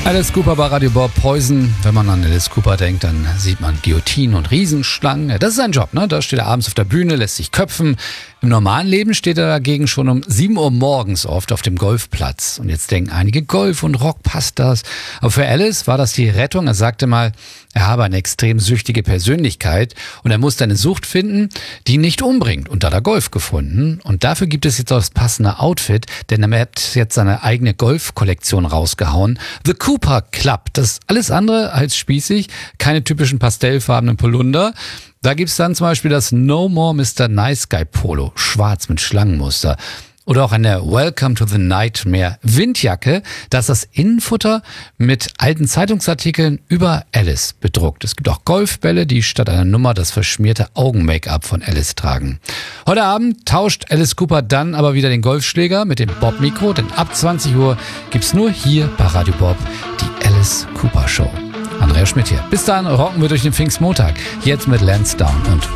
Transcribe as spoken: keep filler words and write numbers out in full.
Alice Cooper bei Radio Bob. Poison. Wenn man an Alice Cooper denkt, dann sieht man Guillotinen und Riesenschlangen. Das ist sein Job, ne? Da steht er abends auf der Bühne, lässt sich köpfen. Im normalen Leben steht er dagegen schon um sieben Uhr morgens oft auf dem Golfplatz. Und jetzt denken einige, Golf und Rock, passt das? Aber für Alice war das die Rettung. Er sagte mal, er habe eine extrem süchtige Persönlichkeit und er musste eine Sucht finden, die ihn nicht umbringt. Und da hat er Golf gefunden. Und dafür gibt es jetzt auch das passende Outfit, denn er hat jetzt seine eigene Golfkollektion rausgehauen. The Cooper Club. Das ist alles andere als spießig. Keine typischen pastellfarbenen Polunder. Da gibt's dann zum Beispiel das No More Mister Nice Guy Polo, schwarz mit Schlangenmuster. Oder auch eine Welcome to the Nightmare Windjacke. Da ist das Innenfutter mit alten Zeitungsartikeln über Alice bedruckt. Es gibt auch Golfbälle, die statt einer Nummer das verschmierte Augen-Make-up von Alice tragen. Heute Abend tauscht Alice Cooper dann aber wieder den Golfschläger mit dem Bob-Mikro, denn ab zwanzig Uhr gibt's nur hier bei Radio Bob die Alice Cooper Show. Andrea Schmidt hier. Bis dann rocken wir durch den Pfingstmontag. Jetzt mit Lansdowne und